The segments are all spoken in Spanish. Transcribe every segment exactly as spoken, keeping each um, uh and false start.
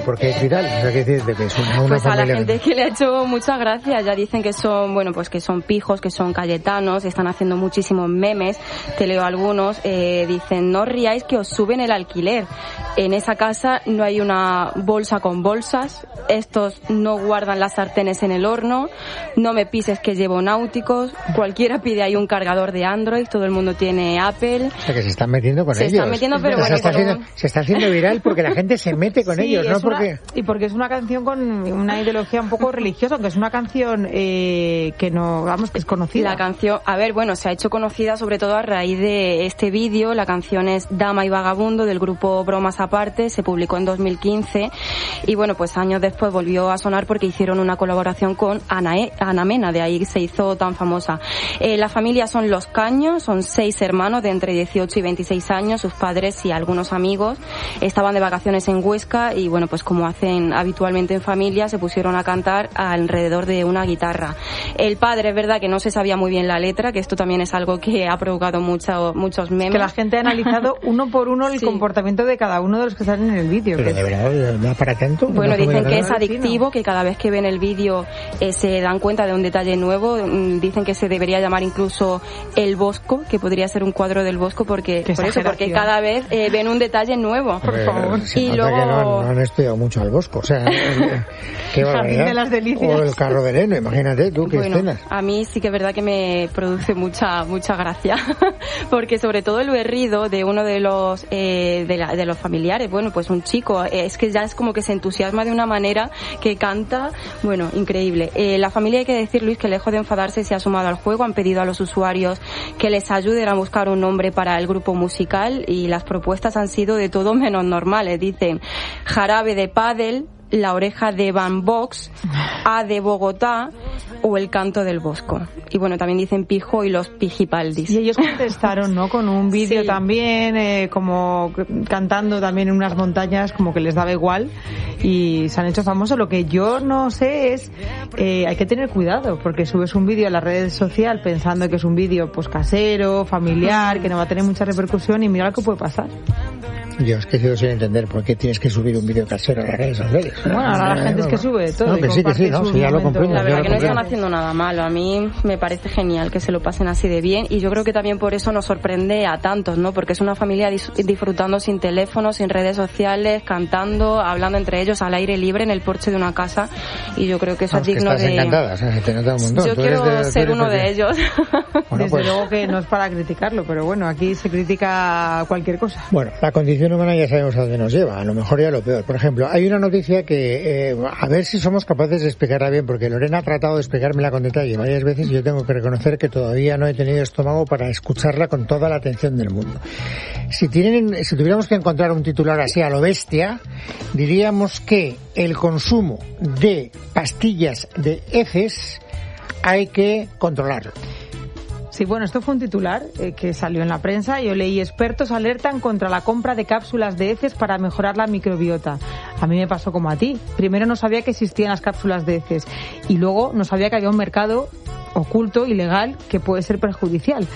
porque es viral, o sea, que es de que es una, una pues a la familia gente que le ha hecho muchas gracias, ya dicen que son, bueno, pues que son pijos, que son cayetanos, están haciendo muchísimos memes, te leo algunos, eh, dicen, no os riáis que os suben el alquiler, en esa casa no hay una bolsa con bolsas, estos no guardan las sartenes en el horno, no me pises que llevo náuticos, cualquiera pide ahí un cargador de Android, todo el mundo tiene Apple. O sea, que se están metiendo con se ellos. Se están metiendo, pero bueno, se, está pero... haciendo, se está haciendo viral porque la gente se mete con sí, ellos, ¿no? Porque... Una, y porque es una canción con una ideología un poco religiosa, aunque es una canción eh, que no, vamos, que es conocida. La canción, a ver, bueno, se ha hecho conocida sobre todo a raíz de este vídeo. La canción es Dama y Vagabundo, del grupo Bromas Aparte, se publicó en dos mil quince y bueno, pues años después volvió a sonar porque hicieron una colaboración con Ana, e, Ana Mena, de ahí se hizo tan famosa. Eh, la familia son Los Caños, son seis hermanos de entre dieciocho y veintiséis años, sus padres y algunos amigos estaban de vacaciones en Huesca y bueno, pues como hacen habitualmente en familia, se pusieron a cantar alrededor de una guitarra. El padre, es verdad que no se sabía muy bien la letra, que esto también es algo que ha provocado mucho, muchos memes. Que la gente ha analizado uno por uno el sí. comportamiento de cada uno de los que están en el vídeo. Pero de verdad, ¿no para tanto? Bueno, dicen que es adictivo, que cada vez que ven el vídeo eh, se dan cuenta de un detalle nuevo. Dicen que se debería llamar incluso El Bosco, que podría ser un cuadro del Bosco, porque por eso, porque cada vez eh, ven un detalle nuevo. Por favor. Y luego que no, no han estudiado mucho al Bosco, o sea, qué barbaridad. De las delicias. O el carro de Leno, imagínate tú qué bueno, escenas. A mí sí que es verdad que me produce mucha mucha gracia, porque sobre todo el berrido de uno de los eh, de, la, de los familiares, bueno, pues un chico, eh, es que ya es como que se entusiasma de una manera que canta, bueno, increíble. Eh, la familia, hay que decir, Luis, que lejos de enfadarse se ha sumado al juego, han pedido a los usuarios que les ayuden a buscar un nombre para el grupo musical y las propuestas han sido de todo menos normales. Dicen Jarabe de Pádel, La Oreja de Van Vox, A de Bogotá o El Canto del Bosco. Y bueno, también dicen Pijo y los Pijipaldis. Y ellos contestaron, ¿no? Con un vídeo sí. también, eh, como cantando también en unas montañas, como que les daba igual. Y se han hecho famosos. Lo que yo no sé es, eh, hay que tener cuidado, porque subes un vídeo a la red social pensando que es un vídeo pues casero, familiar, que no va a tener mucha repercusión y mira lo que puede pasar. Yo es que sigo sin entender por qué tienes que subir un vídeo casero a las redes sociales. Bueno, ahora la gente es que sube todo. No, que sí, que sí, no, sí, ya lo comprendo. La verdad que no comprendo. están haciendo nada malo. A mí me parece genial que se lo pasen así de bien y yo creo que también por eso nos sorprende a tantos, ¿no? Porque es una familia dis- disfrutando sin teléfono, sin redes sociales, cantando, hablando entre ellos al aire libre en el porche de una casa y yo creo que eso no, es digno que estás de... encantada, o sea, te nota un montón. Yo tú quiero de, ser uno de, de ellos. Bueno, Desde pues... luego que no es para criticarlo, pero bueno, aquí se critica cualquier cosa. Bueno, la condición humana ya sabemos a dónde nos lleva, a lo mejor ya lo peor. Por ejemplo, hay una noticia que, eh, a ver si somos capaces de explicarla bien, porque Lorena ha tratado de explicármela con detalle varias veces y yo tengo que reconocer que todavía no he tenido estómago para escucharla con toda la atención del mundo. Si tienen, si tuviéramos que encontrar un titular así a lo bestia, diríamos que el consumo de pastillas de heces hay que controlarlo. Sí, bueno, esto fue un titular eh, que salió en la prensa. Yo leí: expertos alertan contra la compra de cápsulas de heces para mejorar la microbiota. A mí me pasó como a ti. Primero no sabía que existían las cápsulas de heces y luego no sabía que había un mercado oculto, ilegal, que puede ser perjudicial.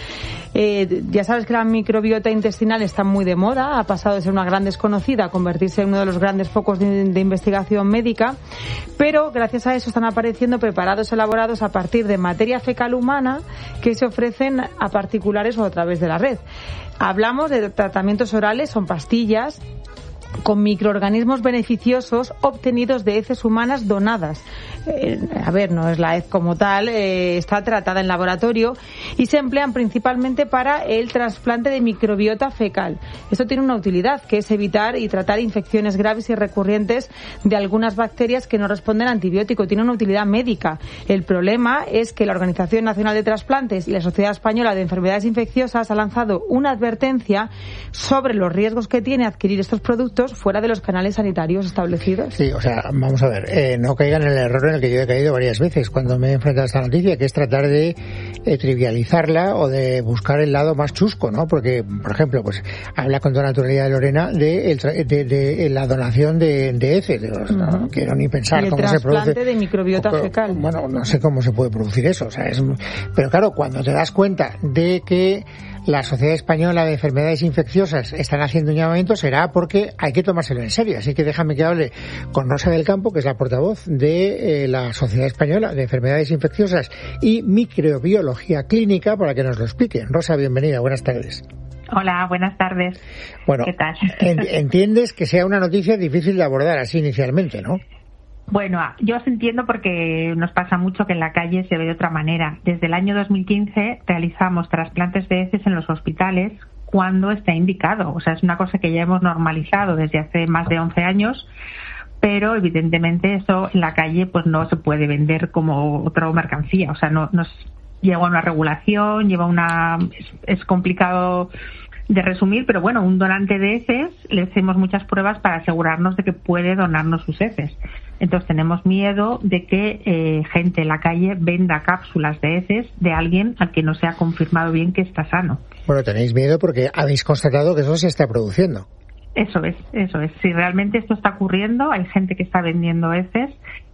Eh, ya sabes que la microbiota intestinal está muy de moda, ha pasado de ser una gran desconocida a convertirse en uno de los grandes focos de, de investigación médica, pero gracias a eso están apareciendo preparados elaborados a partir de materia fecal humana que se ofrecen a particulares o a través de la red. Hablamos de tratamientos orales, son pastillas con microorganismos beneficiosos obtenidos de heces humanas donadas. Eh, a ver, no es la hez como tal, eh, está tratada en laboratorio y se emplean principalmente para el trasplante de microbiota fecal. Esto tiene una utilidad, que es evitar y tratar infecciones graves y recurrentes de algunas bacterias que no responden a antibiótico. Tiene una utilidad médica. El problema es que la Organización Nacional de Trasplantes y la Sociedad Española de Enfermedades Infecciosas ha lanzado una advertencia sobre los riesgos que tiene adquirir estos productos fuera de los canales sanitarios establecidos. Sí, o sea, vamos a ver, eh, no caigan en el error en el que yo he caído varias veces cuando me he enfrentado a esta noticia, que es tratar de eh, trivializarla o de buscar el lado más chusco, ¿no? Porque, por ejemplo, pues habla con toda naturalidad Lorena de, el, de, de, de la donación de, de heces. De los, uh-huh. No quiero ni pensar y cómo se produce. El trasplante de microbiota o, fecal. Bueno, no sé cómo se puede producir eso, o sea, es, pero claro, cuando te das cuenta de que la Sociedad Española de Enfermedades Infecciosas están haciendo un llamamiento, será porque hay que tomárselo en serio. Así que déjame que hable con Rosa del Campo, que es la portavoz de eh, la Sociedad Española de Enfermedades Infecciosas y Microbiología Clínica, para que nos lo explique. Rosa, bienvenida, buenas tardes. Hola, buenas tardes. Bueno, ¿qué tal? Entiendes que sea una noticia difícil de abordar así inicialmente, ¿no? Bueno, yo os entiendo porque nos pasa mucho que en la calle se ve de otra manera. Desde el año dos mil quince realizamos trasplantes de heces en los hospitales cuando está indicado. O sea, es una cosa que ya hemos normalizado desde hace más de once años, pero evidentemente eso en la calle pues no se puede vender como otra mercancía. O sea, no, no lleva una regulación, lleva una es, es complicado de resumir, pero bueno, un donante de heces le hacemos muchas pruebas para asegurarnos de que puede donarnos sus heces. Entonces tenemos miedo de que eh, gente en la calle venda cápsulas de heces de alguien al que no se ha confirmado bien que está sano. Bueno, tenéis miedo porque habéis constatado que eso se está produciendo. Eso es, eso es. Si realmente esto está ocurriendo, hay gente que está vendiendo heces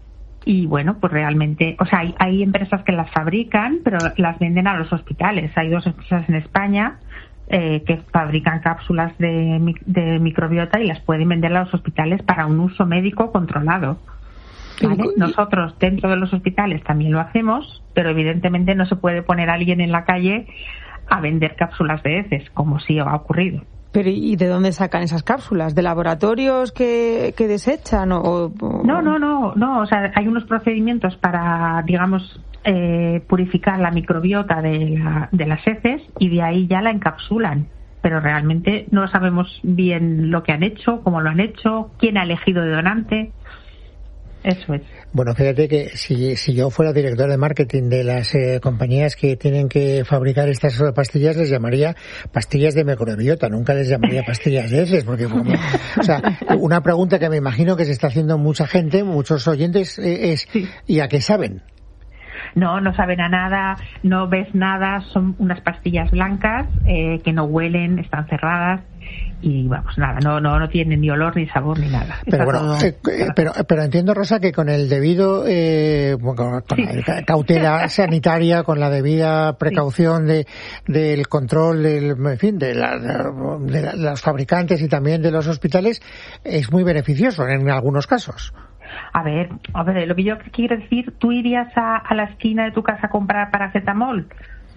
y bueno, pues realmente, o sea, hay, hay empresas que las fabrican, pero las venden a los hospitales. Hay dos empresas en España Eh, que fabrican cápsulas de, de microbiota y las pueden vender a los hospitales para un uso médico controlado. ¿Vale? Nosotros dentro de los hospitales también lo hacemos, pero evidentemente no se puede poner a alguien en la calle a vender cápsulas de heces, como sí ha ocurrido. Pero ¿y de dónde sacan esas cápsulas? ¿De laboratorios que, que desechan? O, o... No, no, no, no. O sea, hay unos procedimientos para, digamos, eh, purificar la microbiota de, la, de las heces y de ahí ya la encapsulan. Pero realmente no sabemos bien lo que han hecho, cómo lo han hecho, quién ha elegido de donante. Eso es. Bueno, fíjate que si, si yo fuera director de marketing de las eh, compañías que tienen que fabricar estas pastillas, les llamaría pastillas de microbiota, nunca les llamaría pastillas de heces, porque como, o sea, una pregunta que me imagino que se está haciendo mucha gente, muchos oyentes, eh, es sí. ¿Y a qué saben? No, no saben a nada, no ves nada, son unas pastillas blancas eh, que no huelen, están cerradas y vamos, nada, no no no tienen ni olor, ni sabor, ni nada. Pero bueno, todo... eh, pero, pero entiendo, Rosa, que con el debido, eh, con, con sí. la cautela sanitaria, con la debida precaución sí. de del control, del, en fin, de, la, de la, los fabricantes y también de los hospitales, es muy beneficioso en algunos casos. A ver, a ver, lo que yo quiero decir, ¿tú irías a, a la esquina de tu casa a comprar paracetamol?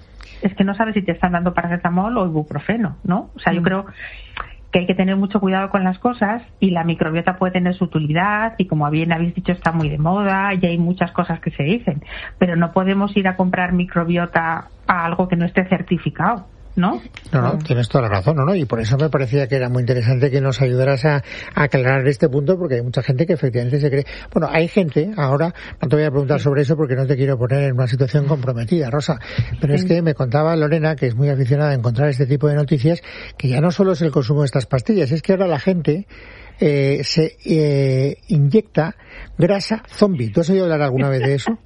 Es que no sabes si te están dando paracetamol o ibuprofeno, ¿no? O sea, mm. yo creo que hay que tener mucho cuidado con las cosas y la microbiota puede tener su utilidad y, como bien habéis dicho, está muy de moda y hay muchas cosas que se dicen, pero no podemos ir a comprar microbiota a algo que no esté certificado, ¿no? No, no, tienes toda la razón, ¿no? Y por eso me parecía que era muy interesante que nos ayudaras a, a aclarar este punto, porque hay mucha gente que efectivamente se cree... Bueno, hay gente, ahora, no te voy a preguntar sobre eso porque no te quiero poner en una situación comprometida, Rosa, pero sí. Es que me contaba Lorena, que es muy aficionada a encontrar este tipo de noticias, que ya no solo es el consumo de estas pastillas, es que ahora la gente eh, se eh, inyecta grasa zombie. ¿Tú has oído hablar alguna vez de eso?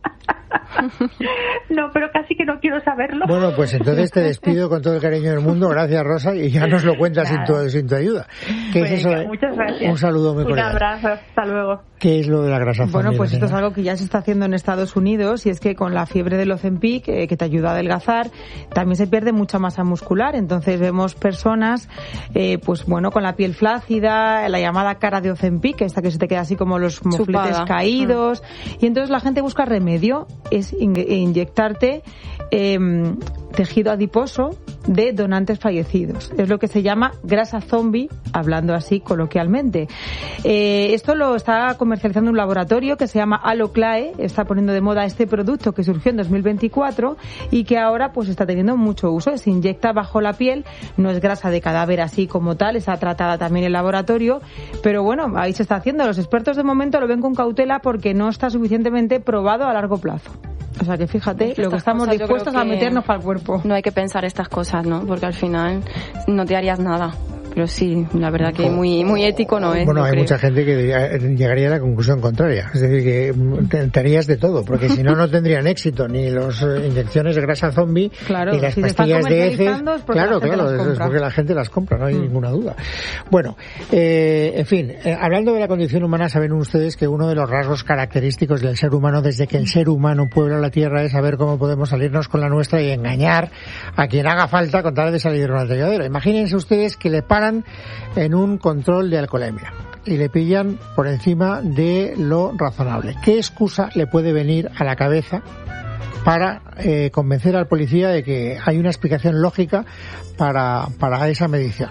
No, pero casi que no quiero saberlo. Bueno, pues entonces te despido con todo el cariño del mundo. Gracias, Rosa, y ya nos lo cuentas sin tu, sin tu ayuda. ¿Qué Venga, es eso? Muchas gracias. Un saludo muy cordial. Un abrazo, hasta luego. ¿Qué es lo de la grasa zombie? Bueno, pues esto es algo que ya se está haciendo en Estados Unidos, y es que con la fiebre del Ozempic, eh, que te ayuda a adelgazar, también se pierde mucha masa muscular. Entonces vemos personas, eh, pues bueno, con la piel flácida, la llamada cara de Ozempic, esta que se te queda así como los mofletes Chupada. caídos, mm. y entonces la gente busca remedio, es in- inyectarte eh, tejido adiposo de donantes fallecidos. Es lo que se llama grasa zombie, hablando así coloquialmente. Eh, esto lo está comercializando un laboratorio que se llama Aloclae, está poniendo de moda este producto que surgió en dos mil veinticuatro y que ahora pues está teniendo mucho uso. Se inyecta bajo la piel, no es grasa de cadáver así como tal, está tratada también en laboratorio, pero bueno, ahí se está haciendo. Los expertos de momento lo ven con cautela porque no está suficientemente probado a largo plazo. O sea que fíjate, lo que estamos dispuestos a meternos para el cuerpo. No hay que pensar estas cosas, ¿no? Porque al final no te harías nada. pero sí, la verdad que muy muy ético no es. Bueno, hay creo. mucha gente que llegaría a la conclusión contraria, es decir, que te harías de todo, porque si no, no tendrían éxito ni las inyecciones de grasa zombie, claro, ni las si pastillas de heces. Es claro, claro, es porque la gente las compra, no hay mm. ninguna duda. Bueno, eh, en fin, eh, hablando de la condición humana, saben ustedes que uno de los rasgos característicos del ser humano desde que el ser humano puebla la Tierra es saber cómo podemos salirnos con la nuestra y engañar a quien haga falta con tal de salir de un atolladero. Imagínense ustedes que le paran en un control de alcoholemia y le pillan por encima de lo razonable. ¿Qué excusa le puede venir a la cabeza para eh, convencer al policía de que hay una explicación lógica para, para esa medición?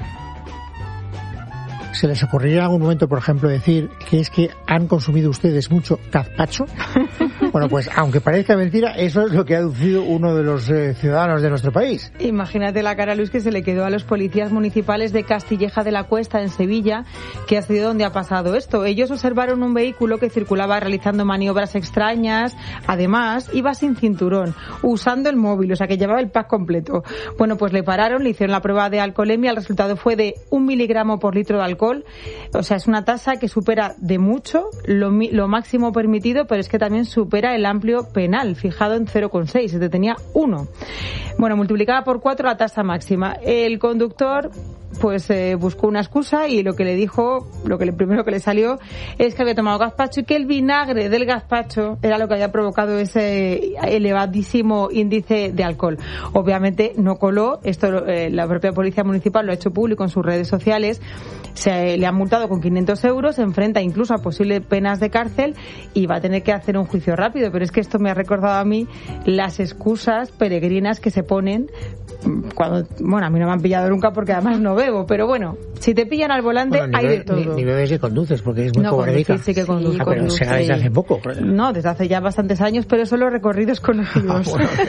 ¿Se les ocurriría en algún momento, por ejemplo, decir que es que han consumido ustedes mucho gazpacho? Bueno, pues aunque parezca mentira, eso es lo que ha aducido uno de los eh, ciudadanos de nuestro país. Imagínate la cara, Luis, que se le quedó a los policías municipales de Castilleja de la Cuesta, en Sevilla, que ha sido donde ha pasado esto. Ellos observaron un vehículo que circulaba realizando maniobras extrañas, además iba sin cinturón, usando el móvil, o sea que llevaba el pack completo. Bueno, pues le pararon, le hicieron la prueba de alcoholemia, el resultado fue de un miligramo por litro de alcohol. O sea, es una tasa que supera de mucho lo, lo máximo permitido, pero es que también supera el amplio penal, fijado en cero coma seis, se tenía uno. Bueno, multiplicada por cuatro la tasa máxima. El conductor pues eh, buscó una excusa y lo que le dijo, lo que le, primero que le salió es que había tomado gazpacho y que el vinagre del gazpacho era lo que había provocado ese elevadísimo índice de alcohol. Obviamente no coló, esto eh, la propia policía municipal lo ha hecho público en sus redes sociales, se le han multado con quinientos euros, se enfrenta incluso a posibles penas de cárcel y va a tener que hacer un juicio rápido, pero es que esto me ha recordado a mí las excusas peregrinas que se ponen cuando, bueno, a mí no me han pillado nunca porque además no veo, pero bueno, si te pillan al volante bueno, hay be- de todo. Ni, ni bebes ni conduces, porque es muy no, cobardica. Sí que conduzco. Ah, pero conduzco, será desde hace poco. No, desde hace ya bastantes años, pero son los recorridos conocidos. Ah, bueno.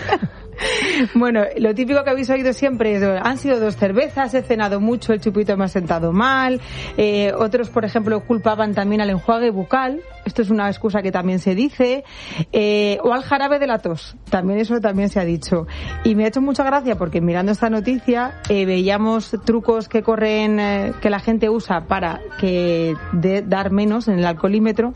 Bueno, lo típico que habéis oído siempre es, han sido dos cervezas, he cenado mucho, el chupito me ha sentado mal. Eh, otros, por ejemplo, culpaban también al enjuague bucal. Esto es una excusa que también se dice. Eh, o al jarabe de la tos. También eso también se ha dicho. Y me ha hecho mucha gracia porque mirando esta noticia eh, veíamos trucos que corren, eh, que la gente usa para que de, dar menos en el alcoholímetro.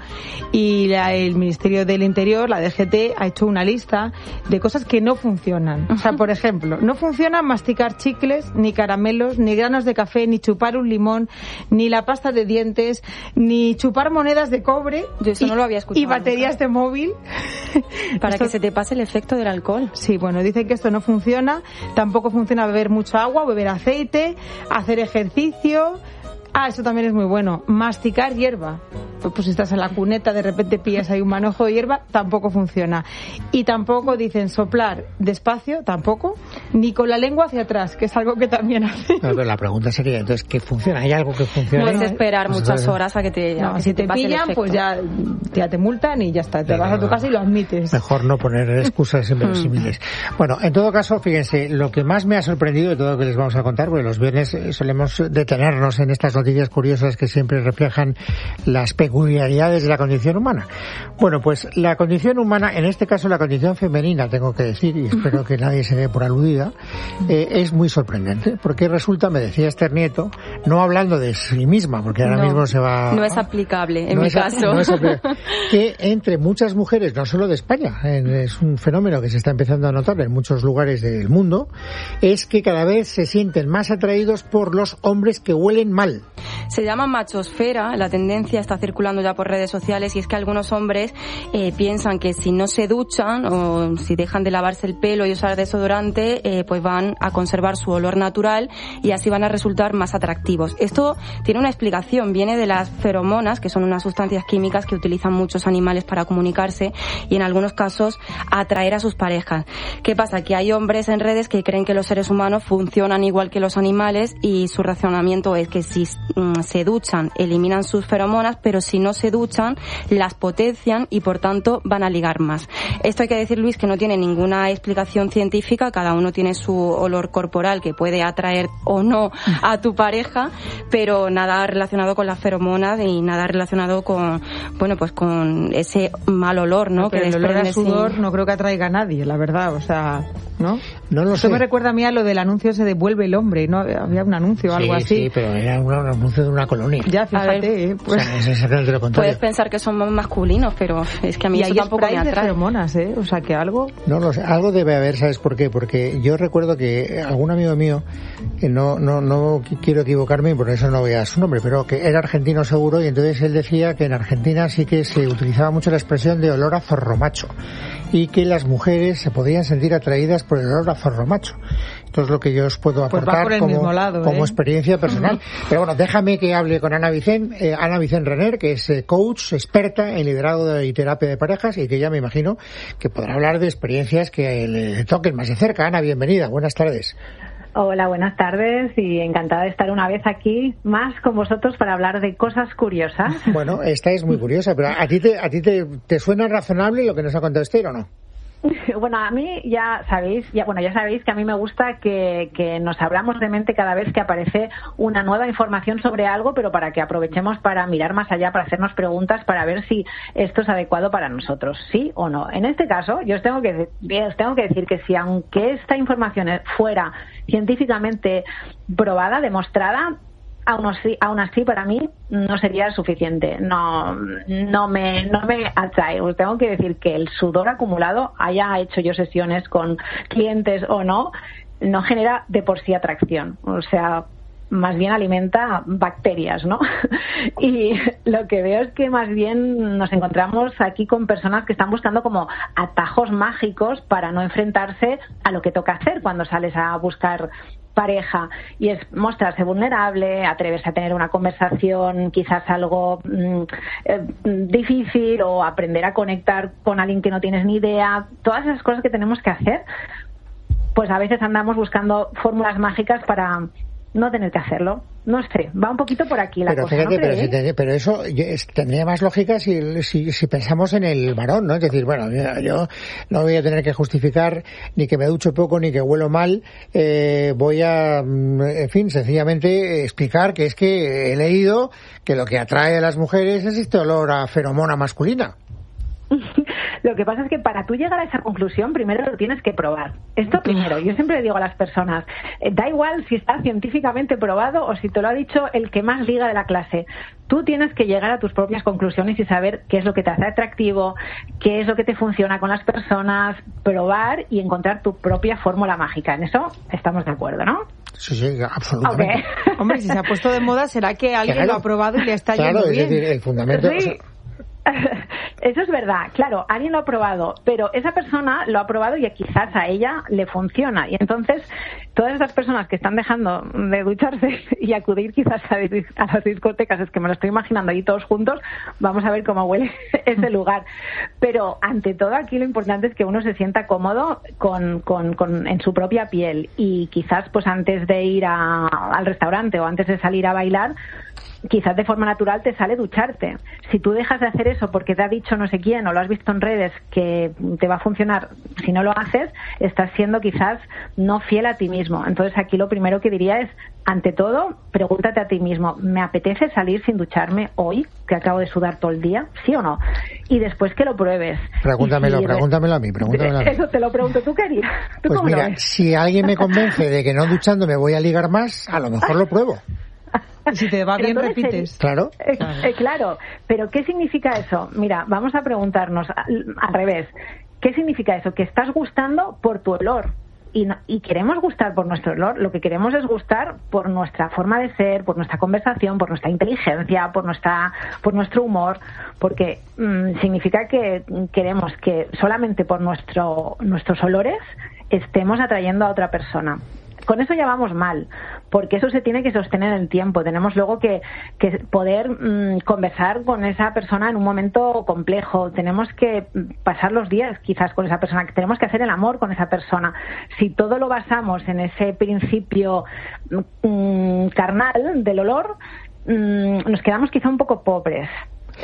Y la, el Ministerio del Interior, la D G T, ha hecho una lista de cosas que no funcionan. O sea, por ejemplo, no funciona masticar chicles, ni caramelos, ni granos de café, ni chupar un limón, ni la pasta de dientes, ni chupar monedas de cobre. Yo eso y, no lo había escuchado. Y baterías nunca. de móvil. Para esto, que se te pase el efecto del alcohol. Sí, bueno, dicen que esto no funciona. Tampoco funciona beber mucha agua, beber aceite, hacer ejercicio. Ah, eso también es muy bueno. Masticar hierba. Pues, pues si estás en la cuneta, de repente pillas ahí un manojo de hierba, tampoco funciona. Y tampoco dicen soplar despacio, tampoco, ni con la lengua hacia atrás, que es algo que también hace. No, pero la pregunta sería, entonces, ¿qué funciona? ¿Hay algo que funciona? Puedes esperar pues, muchas horas a que te no, a que si te, te pase pillan, pues ya, ya te multan y ya está. Te no, vas a tu no, casa y lo admites. Mejor no poner excusas inverosímiles. Bueno, en todo caso, fíjense, lo que más me ha sorprendido de todo lo que les vamos a contar, porque los viernes solemos detenernos en estas noticias curiosas que siempre reflejan las peculiaridades de la condición humana. Bueno, pues la condición humana, en este caso la condición femenina, tengo que decir, y espero que nadie se dé por aludida, eh, es muy sorprendente, porque resulta, me decía Esther Nieto, no hablando de sí misma, porque ahora no, mismo se va... No es aplicable, en no mi es, caso. No es aplicable, que entre muchas mujeres, no solo de España, es un fenómeno que se está empezando a notar en muchos lugares del mundo, es que cada vez se sienten más atraídos por los hombres que huelen mal. Se llama machosfera, la tendencia está circulando ya por redes sociales y es que algunos hombres eh, piensan que si no se duchan o si dejan de lavarse el pelo y usar desodorante, eh, pues van a conservar su olor natural y así van a resultar más atractivos. Esto tiene una explicación, viene de las feromonas, que son unas sustancias químicas que utilizan muchos animales para comunicarse y en algunos casos atraer a sus parejas. ¿Qué pasa? Que hay hombres en redes que creen que los seres humanos funcionan igual que los animales y su razonamiento es que si mm, se duchan eliminan sus feromonas, pero si si no se duchan, las potencian y por tanto van a ligar más. Esto hay que decir, Luis, que no tiene ninguna explicación científica, cada uno tiene su olor corporal que puede atraer o no a tu pareja, pero nada relacionado con las feromonas y nada relacionado con, bueno, pues con ese mal olor, ¿no? no que el olor a sudor sin... no creo que atraiga a nadie, la verdad, o sea, ¿no? No lo Esto sé. me recuerda a mí a lo del anuncio ese de Vuelve el hombre, ¿no? Había un anuncio o sí, algo así. Sí, pero era un, un anuncio de una colonia. Ya, fíjate, ver, ¿eh? Pues... O sea, es exactamente lo contrario. Puedes pensar que son más masculinos, pero es que a mí y eso hay tampoco me sprays de atrae. feromonas, ¿eh? O sea, que algo... No lo sé, algo debe haber, ¿sabes por qué? Porque yo recuerdo que algún amigo mío, que no, no, no quiero equivocarme y por eso no voy a dar su nombre, pero que era argentino seguro, y entonces él decía que en Argentina sí que se utilizaba mucho la expresión de olor a zorromacho y que las mujeres se podían sentir atraídas por el olor a zorromacho. Esto es lo que yo os puedo pues aportar como, lado, como ¿eh? experiencia personal. Uh-huh. Pero bueno, déjame que hable con Ana Vicent, eh, Ana Vicent Renner, que es eh, coach, experta en liderazgo y terapia de parejas, y que ya me imagino que podrá hablar de experiencias que le toquen más de cerca. Ana, bienvenida, buenas tardes. Hola, buenas tardes y encantada de estar una vez aquí más con vosotros para hablar de cosas curiosas. Bueno, esta es muy curiosa, pero ¿a ti te, a ti te, te suena razonable lo que nos ha contado Esther o no? Bueno, a mí ya sabéis, ya bueno, ya sabéis que a mí me gusta que, que nos abramos de mente cada vez que aparece una nueva información sobre algo, pero para que aprovechemos para mirar más allá, para hacernos preguntas, para ver si esto es adecuado para nosotros, sí o no. En este caso, yo os tengo que, os tengo que decir que si aunque esta información fuera científicamente probada, demostrada, Aún así, aún así, para mí no sería suficiente. No, no me, no me atrae. Os tengo que decir que el sudor acumulado, haya hecho yo sesiones con clientes o no, no genera de por sí atracción. O sea, más bien alimenta bacterias, ¿no? Y lo que veo es que más bien nos encontramos aquí con personas que están buscando como atajos mágicos para no enfrentarse a lo que toca hacer cuando sales a buscar pareja, y es mostrarse vulnerable, atreverse a tener una conversación quizás algo mmm, eh, difícil, o aprender a conectar con alguien que no tienes ni idea. Todas esas cosas que tenemos que hacer, pues a veces andamos buscando fórmulas mágicas para no tener que hacerlo. No sé, va un poquito por aquí la pero cosa, fíjate, ¿no pero, si te, pero eso tendría más lógica si, si, si pensamos en el varón, ¿no? Es decir, bueno, yo no voy a tener que justificar ni que me ducho poco ni que huelo mal, eh, voy a, en fin, sencillamente explicar que es que he leído que lo que atrae a las mujeres es este olor a feromona masculina. Lo que pasa es que para tú llegar a esa conclusión, primero lo tienes que probar. Esto primero. Yo siempre le digo a las personas, eh, da igual si está científicamente probado o si te lo ha dicho el que más liga de la clase. Tú tienes que llegar a tus propias conclusiones y saber qué es lo que te hace atractivo, qué es lo que te funciona con las personas, probar y encontrar tu propia fórmula mágica. En eso estamos de acuerdo, ¿no? Sí, sí, absolutamente. Okay. Hombre, si se ha puesto de moda, será que alguien claro. lo ha probado y le está claro, yendo es bien. Decir, el fundamento... Sí. O sea, eso es verdad, claro, alguien lo ha probado, pero esa persona lo ha probado y quizás a ella le funciona. Y entonces, todas esas personas que están dejando de ducharse y acudir quizás a, a las discotecas, es que me lo estoy imaginando ahí todos juntos, vamos a ver cómo huele ese lugar. Pero ante todo, aquí lo importante es que uno se sienta cómodo con, con, con, en su propia piel, y quizás pues antes de ir a, al restaurante o antes de salir a bailar, quizás de forma natural te sale ducharte. Si tú dejas de hacer eso porque te ha dicho no sé quién o lo has visto en redes que te va a funcionar, si no lo haces, estás siendo quizás no fiel a ti mismo. Entonces aquí lo primero que diría es, ante todo, pregúntate a ti mismo, ¿me apetece salir sin ducharme hoy, que acabo de sudar todo el día? ¿Sí o no? Y después que lo pruebes. Pregúntamelo, si pregúntamelo a mí, pregúntamelo a mí. Eso te lo pregunto tú, querida. ¿Tú pues cómo mira, lo ves? Si alguien me convence de que no duchando me voy a ligar más, a lo mejor lo pruebo. Si te va bien, repites. Claro. Eh, eh, claro, pero ¿qué significa eso? Mira, vamos a preguntarnos al, al revés. ¿Qué significa eso? Que estás gustando por tu olor. Y, no, y queremos gustar por nuestro olor. Lo que queremos es gustar por nuestra forma de ser, por nuestra conversación, por nuestra inteligencia, por nuestra, por nuestro humor, porque mmm, significa que queremos que solamente por nuestro, nuestros olores estemos atrayendo a otra persona. Con eso ya vamos mal, porque eso se tiene que sostener en el tiempo. Tenemos luego que, que poder mmm, conversar con esa persona en un momento complejo. Tenemos que pasar los días quizás con esa persona. Tenemos que hacer el amor con esa persona. Si todo lo basamos en ese principio mmm, carnal del olor, mmm, nos quedamos quizá un poco pobres.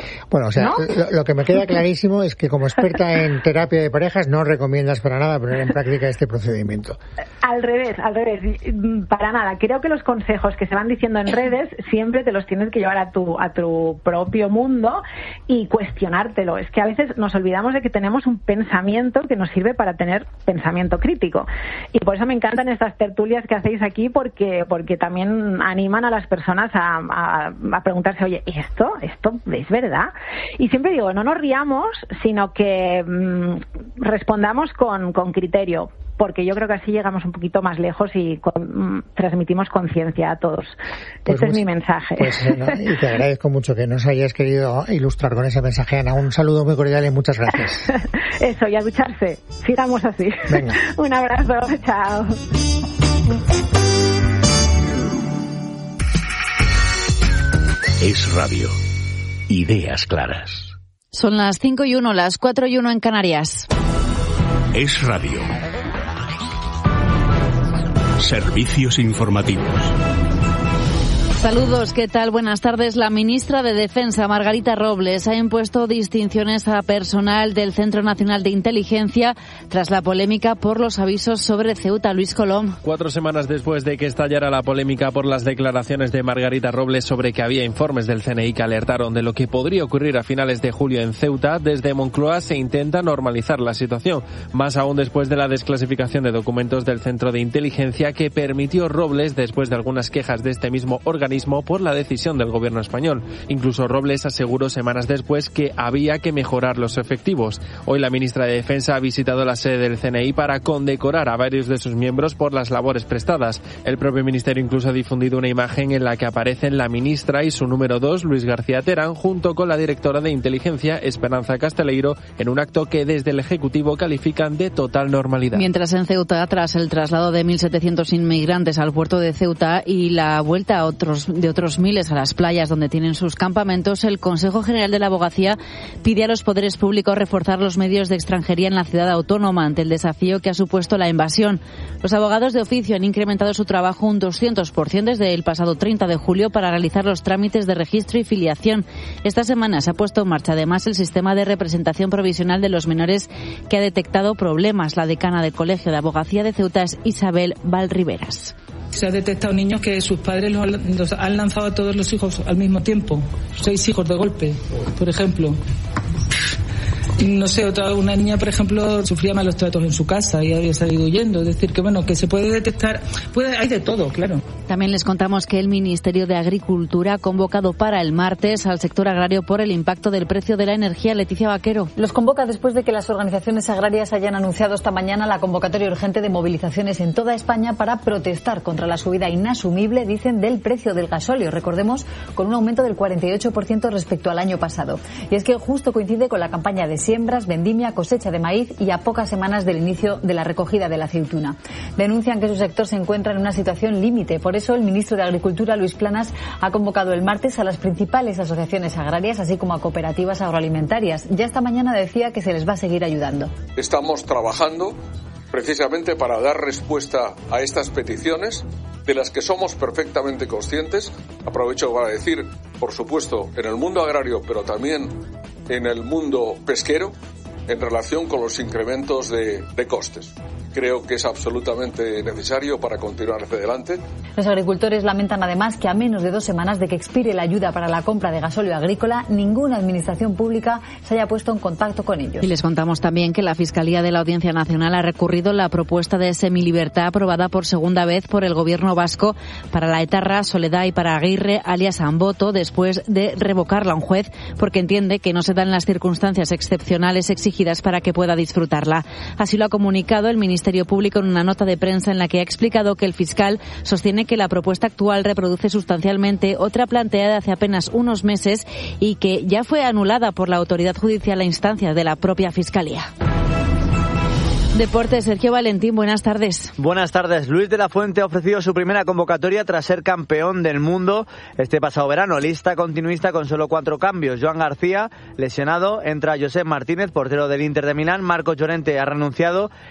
Bueno, o sea, ¿no? lo, lo que me queda clarísimo es que como experta en terapia de parejas no recomiendas para nada poner en práctica este procedimiento. Al revés, al revés, para nada. Creo que los consejos que se van diciendo en redes siempre te los tienes que llevar a tu, a tu propio mundo y cuestionártelo. Es que a veces nos olvidamos de que tenemos un pensamiento que nos sirve para tener pensamiento crítico. Y por eso me encantan estas tertulias que hacéis aquí, porque, porque también animan a las personas a, a, a preguntarse, oye, ¿esto? ¿Esto es verdad? Y siempre digo, no nos riamos, sino que mmm, respondamos con, con criterio, porque yo creo que así llegamos un poquito más lejos y con, mm, transmitimos conciencia a todos. Pues este mucho, es mi mensaje. Pues, no, y te agradezco mucho que nos hayas querido ilustrar con ese mensaje, Ana. Un saludo muy cordial y muchas gracias. Eso, y a ducharse. Sigamos así. Venga. Un abrazo. Chao. Es Radio. Ideas claras. Son las cinco y uno, las cuatro y uno en Canarias. Es Radio. Servicios informativos. Saludos, ¿qué tal? Buenas tardes. La ministra de Defensa, Margarita Robles, ha impuesto distinciones a personal del Centro Nacional de Inteligencia tras la polémica por los avisos sobre Ceuta. Luis Colom. Cuatro semanas después de que estallara la polémica por las declaraciones de Margarita Robles sobre que había informes del C N I que alertaron de lo que podría ocurrir a finales de julio en Ceuta, desde Moncloa se intenta normalizar la situación, más aún después de la desclasificación de documentos del Centro de Inteligencia que permitió Robles después de algunas quejas de este mismo organismo por la decisión del gobierno español. Incluso Robles aseguró semanas después que había que mejorar los efectivos. Hoy la ministra de Defensa ha visitado la sede del C N I para condecorar a varios de sus miembros por las labores prestadas. El propio ministerio incluso ha difundido una imagen en la que aparecen la ministra y su número dos, Luis García Terán, junto con la directora de Inteligencia, Esperanza Casteleiro, en un acto que desde el Ejecutivo califican de total normalidad. Mientras en Ceuta, tras el traslado de mil setecientos inmigrantes al puerto de Ceuta y la vuelta a otros de otros miles a las playas donde tienen sus campamentos, el Consejo General de la Abogacía pide a los poderes públicos reforzar los medios de extranjería en la ciudad autónoma ante el desafío que ha supuesto la invasión. Los abogados de oficio han incrementado su trabajo un doscientos por ciento desde el pasado treinta de julio para realizar los trámites de registro y filiación. Esta semana se ha puesto en marcha además el sistema de representación provisional de los menores que ha detectado problemas. La decana del Colegio de Abogacía de Ceuta es Isabel Valriveras. Se ha detectado niños que sus padres los, los han lanzado a todos los hijos al mismo tiempo. Seis hijos de golpe, por ejemplo. No sé, otra una niña, por ejemplo, sufría malos tratos en su casa y había salido huyendo. Es decir, que bueno, que se puede detectar, puede, hay de todo, claro. También les contamos que el Ministerio de Agricultura ha convocado para el martes al sector agrario por el impacto del precio de la energía. Leticia Vaquero. Los convoca después de que las organizaciones agrarias hayan anunciado esta mañana la convocatoria urgente de movilizaciones en toda España para protestar contra la subida inasumible, dicen, del precio del gasóleo. Recordemos, con un aumento del cuarenta y ocho por ciento respecto al año pasado. Y es que justo coincide con la campaña de siembras, vendimia, cosecha de maíz y a pocas semanas del inicio de la recogida de la aceituna. Denuncian que su sector se encuentra en una situación límite. Por eso el ministro de Agricultura, Luis Planas, ha convocado el martes a las principales asociaciones agrarias, así como a cooperativas agroalimentarias. Ya esta mañana decía que se les va a seguir ayudando. Estamos trabajando precisamente para dar respuesta a estas peticiones, de las que somos perfectamente conscientes. Aprovecho para decir, por supuesto, en el mundo agrario, pero también en el mundo pesquero, en relación con los incrementos de, de costes. Creo que es absolutamente necesario para continuar hacia adelante. Los agricultores lamentan además que a menos de dos semanas de que expire la ayuda para la compra de gasóleo agrícola, ninguna administración pública se haya puesto en contacto con ellos. Y les contamos también que la Fiscalía de la Audiencia Nacional ha recurrido la propuesta de semilibertad aprobada por segunda vez por el Gobierno vasco para la etarra Soledad y para Aguirre, alias Amboto, después de revocarla a un juez porque entiende que no se dan las circunstancias excepcionales exigidas para que pueda disfrutarla. Así lo ha comunicado el Ministerio Público en una nota de prensa en la que ha explicado que el fiscal sostiene que la propuesta actual reproduce sustancialmente otra planteada hace apenas unos meses y que ya fue anulada por la autoridad judicial a instancias de la propia Fiscalía. Deporte, Sergio Valentín, buenas tardes. Buenas tardes. Luis de la Fuente ha ofrecido su primera convocatoria tras ser campeón del mundo este pasado verano. Lista continuista con solo cuatro cambios. Joan García, lesionado, entra Josep Martínez, portero del Inter de Milán. Marcos Llorente ha renunciado